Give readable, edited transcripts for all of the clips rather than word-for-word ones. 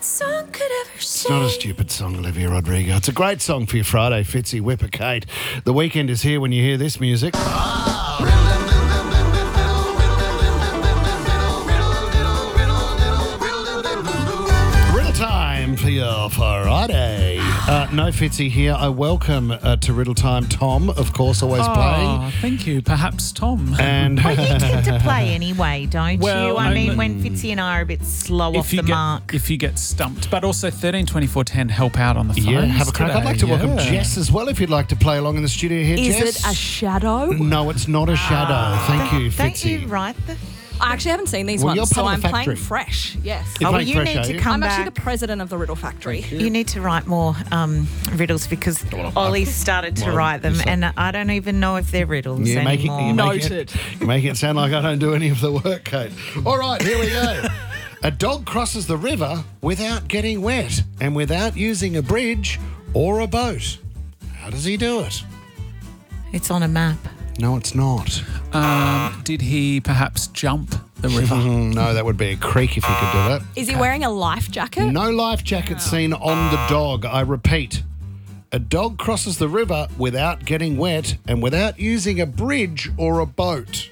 song could ever It's not a stupid song, Olivia Rodrigo. It's a great song for your Friday, Fitzy, Whipper, Kate. The weekend is here when you hear this music. Riddle time for your Friday. No Fitzy here. I welcome to Riddle Time Tom, of course, always playing. Oh, thank you. Perhaps Tom. And Well, you tend to play anyway, don't Well, you? I mean, I'm- when Fitzy and I are a bit slow off the mark. If you get stumped. But also 13 24 10 help out on the phone. yeah, have a crack. I'd like to welcome Jess as well if you'd like to play along in the studio here, Is Jess. it a shadow? No, it's not a shadow. Thank you, Don't Fitzy. you write the... I actually haven't seen these Well, you're ones, so part I'm of the factory. playing fresh. Yes. You're Oh, well, playing you fresh, need are to you? come I'm actually back. the president of the Riddle Factory. You need to write more riddles because Ollie started to Well, write them, you say- and I don't even know if they're riddles You're making, anymore. you're making it sound like I don't do any of the work, Kate. All right, here we go. A dog crosses the river without getting wet and without using a bridge or a boat. How does he do it? It's on a map. No, it's not. Did he perhaps jump the river? No, that would be a creek if he could do that. Is he wearing a life jacket? No life jacket seen on the dog. I repeat. A dog crosses the river without getting wet and without using a bridge or a boat.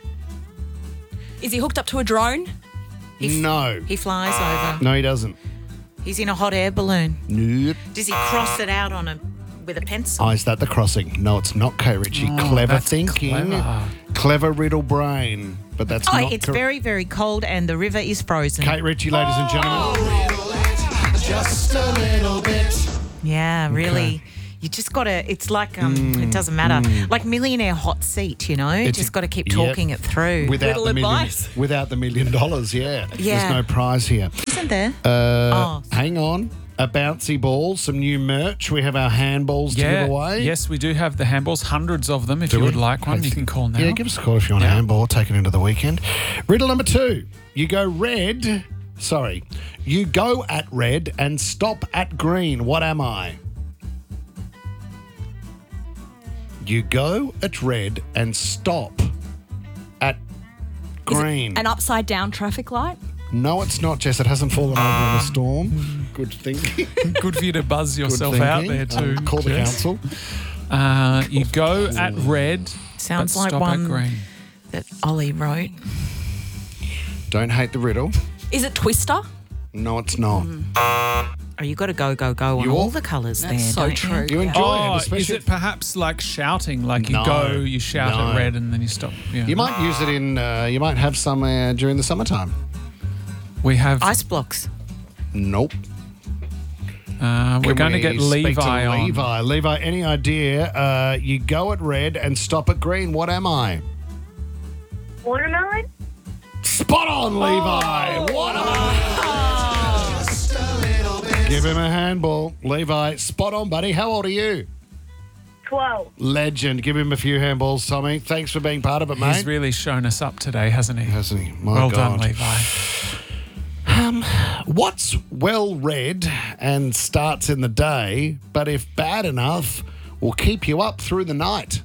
Is he hooked up to a drone? No. He flies over. No, he doesn't. He's in a hot air balloon. Nope. Does he cross it out with a pencil? Oh, is that the crossing? No, it's not, Kate Ritchie. Clever that's thinking. Clever riddle brain. But that's Oh, not it's correct. very, very cold and the river is frozen. Kate Ritchie, ladies and gentlemen. Just a little bit. Yeah, really. You just got to, it's like, it doesn't matter. Like Millionaire Hot Seat, you know? It's Just got to keep yep. talking it through. Without Riddle the million, advice. without the $1 million, yeah. There's Yeah. no prize here. Isn't there? Hang on. A bouncy ball, some new merch. We have our handballs to give away. Yes, we do have the handballs, hundreds of them. If Do you we? would like one, you can call now. Yeah, give us a call if you want a handball. Take it into the weekend. Riddle number 2. You go at red and stop at green. What am I? You go at red and stop at green. An upside down traffic light? No, it's not, Jess. It hasn't fallen over in a storm. Good thinking. Good for you to buzz yourself Good out thinking. there too. Call the Jess. council. You go at red, Sounds but like stop one at green. that Ollie wrote. Don't hate the riddle. Is it Twister? No, it's not. Oh, you got to go on You all all- the colours there, That's so don't you? true. You enjoy it, Is especially. it perhaps like shouting? Like you No, go, you shout no. at red, and then you stop. Yeah. You might use it in. You might have some during the summertime. We have. Ice blocks. Nope. we're Can going to we get speak Levi to on. Levi. Levi, any idea? You go at red and stop at green. What am I? Watermelon? Spot on, Levi. What am I? Give him a handball. Levi, spot on, buddy. How old are you? 12. Legend. Give him a few handballs, Tommy. Thanks for being part of it, mate. He's really shown us up today, hasn't he? Hasn't he? My Well God. done, Levi. What's well read and starts in the day, but if bad enough, will keep you up through the night?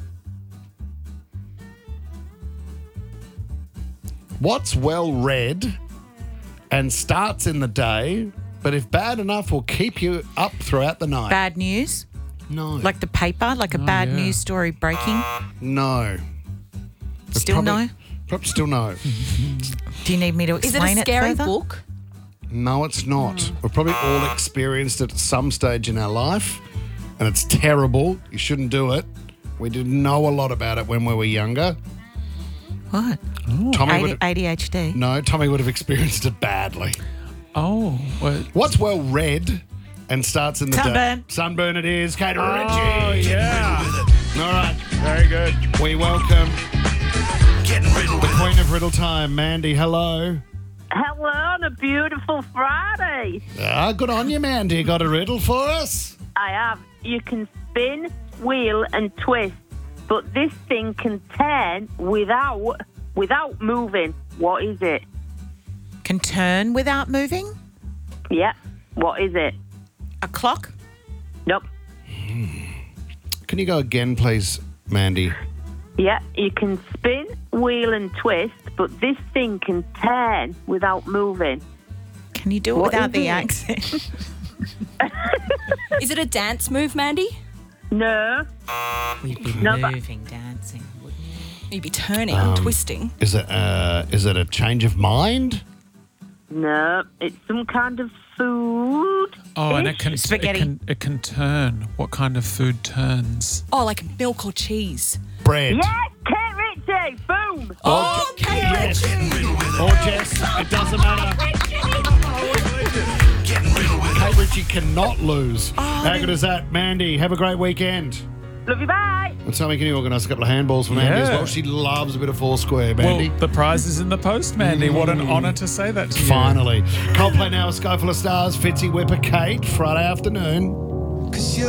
What's well read and starts in the day, but if bad enough, will keep you up throughout the night? Bad news? No. Like the paper? Like a bad yeah. news story breaking? no. It's Still probably- no? Probably still no. Do you need me to Is it explain a scary further? book? No, it's not. We've probably all experienced it at some stage in our life, and it's terrible. You shouldn't do it. We didn't know a lot about it when we were younger. What? Tommy would ADHD. no, Tommy would have experienced it badly. Oh, well, What's well read and starts in the Sunburn. day? Sunburn it is. Kate oh Ritchie. yeah. All right. Very good. We welcome the Queen of Riddle Time, Mandy. Hello. Hello on a beautiful Friday. Good on you, Mandy. Got a riddle for us? I have. You can spin, wheel, and twist, but this thing can turn without moving. What is it? Can turn without moving? Yeah. What is it? A clock? Nope. Can you go again, please, Mandy? Yeah. You can spin, wheel, and twist, but this thing can turn without moving. Can you do it What without is the it? accent? Is it a dance move, Mandy? No. We'd be No, but- moving, dancing, wouldn't we? You'd be turning and twisting. Is it a change of mind? No. It's some kind of food. Oh, and it can Spaghetti. It can turn. What kind of food turns? Oh, like milk or cheese. Bread. Yes, Kate Ritchie. Boom. Oh, Yes. Or Jess. It doesn't matter. Kate Ritchie cannot lose. How good is that? Mandy, have a great weekend. Love you. Bye. And Tommy, can you organise a couple of handballs for Mandy as Yeah. well? She loves a bit of Foursquare, Mandy. Well, the prize is in the post, Mandy. What an honour to say that to you. Finally. Coldplay now, a sky full of stars. Fitzy, Whipper, Kate, Friday afternoon.